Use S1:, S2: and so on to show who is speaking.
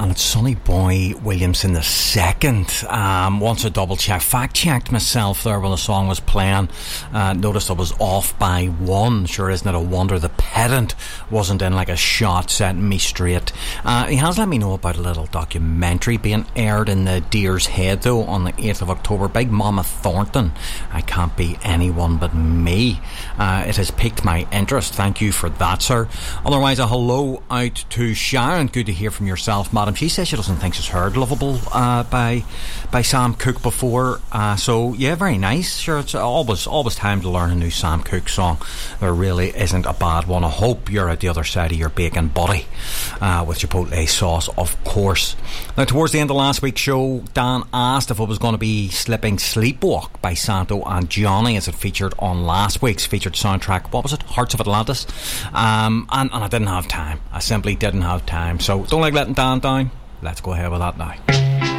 S1: and it's Sonny Boy Williamson the second. Once I double check, fact checked myself there when the song was playing. Noticed I was off by one. Sure, isn't it a wonder the pedant wasn't in like a shot setting me straight. He has let me know about a little documentary being aired in the Deer's Head though on the 8th of October. Big Mama Thornton, I Can't Be Anyone But Me. It has piqued my interest. Thank you for that, sir. Otherwise, a hello out to Sharon. Good to hear from yourself, madam. She says she doesn't think she's heard Lovable by Sam Cooke before. So yeah, very nice. Sure, it's always time to learn a new Sam Cooke song. There really isn't a bad one. I hope you're at the other side of your bacon buddy with chipotle sauce, of course. Now, towards the end of last week's show, Dan asked if it was going to be Slipping Sleepwalk by Santo and Johnny, as it featured on last week's featured soundtrack. What was it? Hearts of Atlantis. And I didn't have time. I simply didn't have time. So don't like letting Dan down. Let's go ahead with that now.